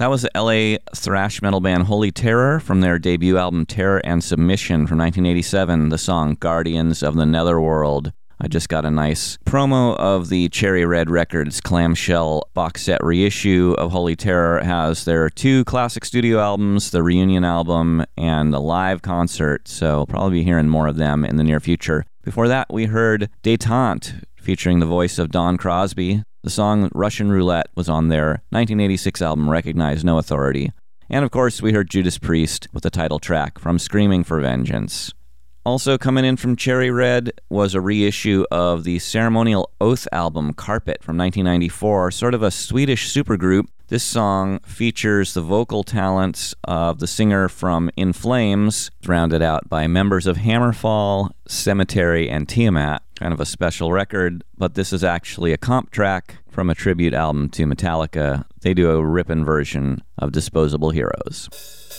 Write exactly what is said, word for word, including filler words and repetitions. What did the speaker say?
That was the L A thrash metal band Holy Terror from their debut album Terror and Submission from nineteen eighty-seven, the song Guardians of the Netherworld. I just got a nice promo of the Cherry Red Records clamshell box set reissue of Holy Terror. It has their two classic studio albums, the reunion album, and a live concert, so we'll probably be hearing more of them in the near future. Before that, we heard Détente, featuring the voice of Don Crosby. The song Russian Roulette was on their nineteen eighty-six album Recognize No Authority. And of course, we heard Judas Priest with the title track from Screaming for Vengeance. Also coming in from Cherry Red was a reissue of the Ceremonial Oath album Carpet from nineteen ninety-four, sort of a Swedish supergroup. This song features the vocal talents of the singer from In Flames, rounded out by members of Hammerfall, Cemetery, and Tiamat. Kind of a special record, but this is actually a comp track from a tribute album to Metallica. They do a rippin' version of Disposable Heroes.